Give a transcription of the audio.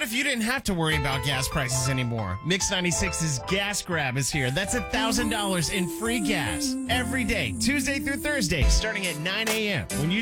if you didn't have to worry about gas prices anymore? Mix 96's Gas Grab is here. That's $1,000 in free gas every day, Tuesday through Thursday, starting at 9 a.m. When you